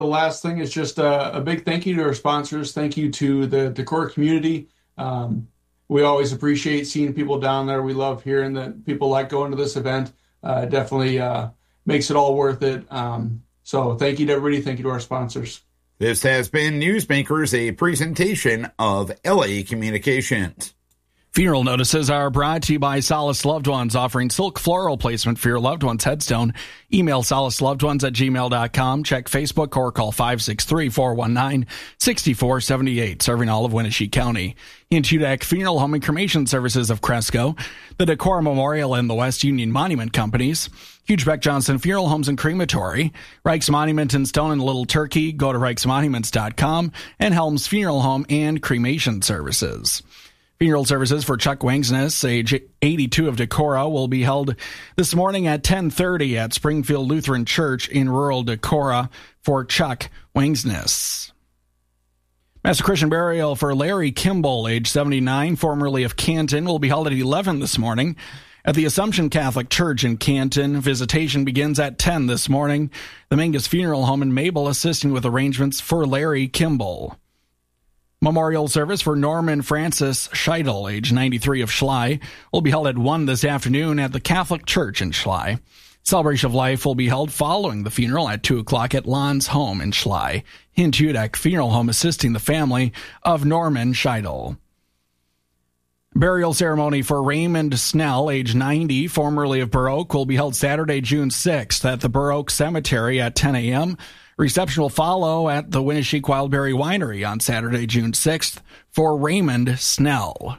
The last thing is just a big thank you to our sponsors. Thank you to the Decorah community. We always appreciate seeing people down there. We love hearing that people like going to this event. Definitely makes it all worth it. So thank you to everybody. Thank you to our sponsors. This has been Newsmakers, a presentation of LA Communications. Funeral notices are brought to you by Solace Loved Ones, offering silk floral placement for your loved one's headstone. Email solacelovedones@gmail.com. Check Facebook or call 563-419-6478, serving all of Wenatchee County. In Hudak Funeral Home and Cremation Services of Cresco, the Decorah Memorial and the West Union Monument Companies, Hugebeck Johnson Funeral Homes and Crematory, Reich's Monument in Stone and Little Turkey, go to reichsmonuments.com, and Helms Funeral Home and Cremation Services. Funeral services for Chuck Wangsness, age 82 of Decorah, will be held this morning at 10:30 at Springfield Lutheran Church in rural Decorah for Chuck Wangsness. Mass Christian burial for Larry Kimball, age 79, formerly of Canton, will be held at 11 this morning at the Assumption Catholic Church in Canton. Visitation begins at 10 this morning. The Mangus Funeral Home in Mabel assisting with arrangements for Larry Kimball. Memorial service for Norman Francis Scheidel, age 93 of Schley, will be held at 1 this afternoon at the Catholic Church in Schley. Celebration of Life will be held following the funeral at 2 o'clock at Lon's home in Schley. Hint Hudak Funeral Home assisting the family of Norman Scheidel. Burial ceremony for Raymond Snell, age 90, formerly of Burr Oak, will be held Saturday, June 6th at the Burr Oak Cemetery at 10 a.m. Reception will follow at the Winneshiek Wildberry Winery on Saturday, June 6th for Raymond Snell.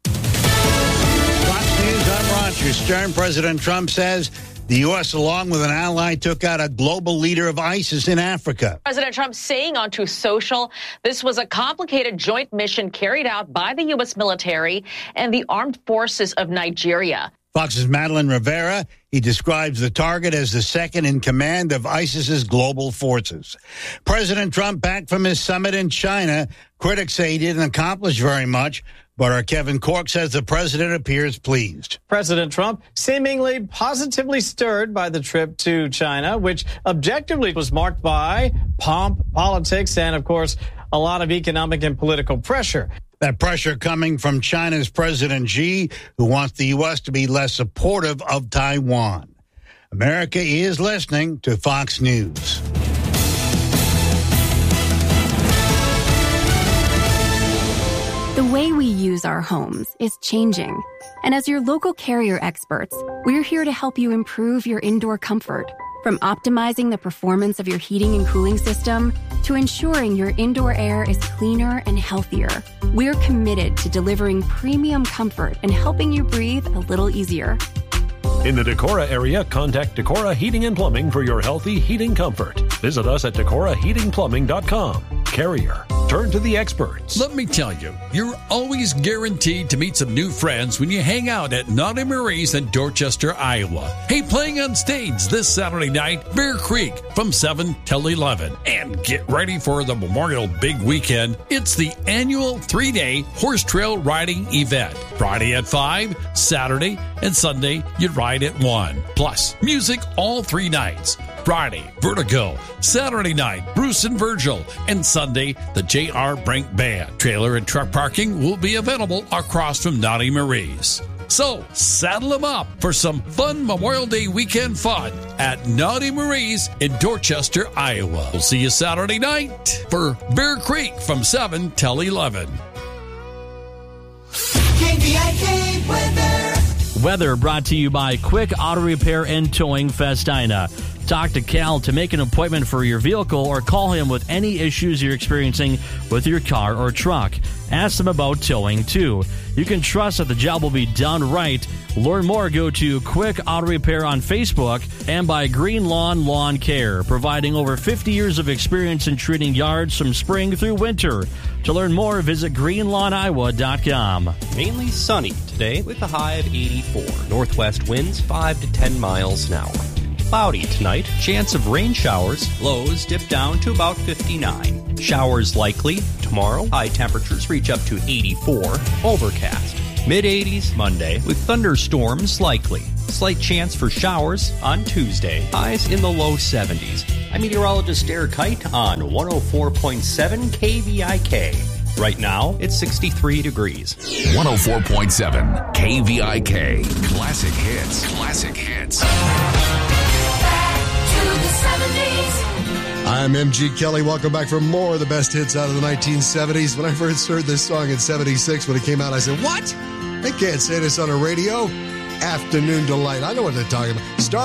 Fox News, I'm Roger Stern. President Trump says the U.S., along with an ally, took out a global leader of ISIS in Africa. President Trump saying on Truth Social, this was a complicated joint mission carried out by the U.S. military and the armed forces of Nigeria. Fox's Madeline Rivera, he describes the target as the second in command of ISIS's global forces. President Trump back from his summit in China. Critics say he didn't accomplish very much, but our Kevin Cork says the president appears pleased. President Trump seemingly positively stirred by the trip to China, which objectively was marked by pomp, politics, and, of course, a lot of economic and political pressure. That pressure coming from China's President Xi, who wants the U.S. to be less supportive of Taiwan. America is listening to Fox News. The way we use our homes is changing. And as your local Carrier experts, we're here to help you improve your indoor comfort. From optimizing the performance of your heating and cooling system to ensuring your indoor air is cleaner and healthier, we're committed to delivering premium comfort and helping you breathe a little easier. In the Decorah area, contact Decorah Heating and Plumbing for your healthy heating comfort. Visit us at DecorahHeatingPlumbing.com. Carrier. Turn to the experts. Let me tell you, you're always guaranteed to meet some new friends when you hang out at Naughty Marie's in Dorchester, Iowa. Hey, playing on stage this Saturday night, Bear Creek from 7 till 11. And get ready for the Memorial Big Weekend. It's the annual 3-day horse trail riding event. Friday at 5, Saturday and Sunday you ride at 1. Plus, music all 3 nights. Friday, Vertigo. Saturday night, Bruce and Virgil. And Sunday, the J.R. Brink Band. Trailer and truck parking will be available across from Naughty Marie's. So, saddle them up for some fun Memorial Day weekend fun at Naughty Marie's in Dorchester, Iowa. We'll see you Saturday night for Bear Creek from 7 till 11. KVIK weather. Weather brought to you by Quick Auto Repair and Towing Festina. Talk to Cal to make an appointment for your vehicle or call him with any issues you're experiencing with your car or truck. Ask them about towing, too. You can trust that the job will be done right. Learn more, go to Quick Auto Repair on Facebook and by Green Lawn Lawn Care, providing over 50 years of experience in treating yards from spring through winter. To learn more, visit greenlawniowa.com. Mainly sunny today with a high of 84. Northwest winds 5 to 10 miles an hour. Cloudy tonight, chance of rain showers, lows dip down to about 59. Showers likely tomorrow, high temperatures reach up to 84. Overcast, mid-80s Monday with thunderstorms likely. Slight chance for showers on Tuesday, highs in the low 70s. I'm meteorologist Derek Kite on 104.7 KVIK. Right now, it's 63 degrees. 104.7 KVIK. Classic hits. Classic hits. Back to the 70s. I'm MG Kelly. Welcome back for more of the best hits out of the 1970s. When I first heard this song in 76 when it came out, I said, what? They can't say this on a radio. Afternoon Delight. I know what they're talking about.